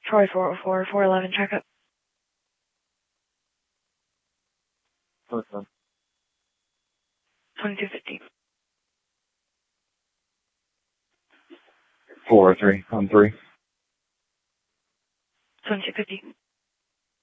Troy 404, 411, checkup. What's up? 2250. 403 on 3. 2250.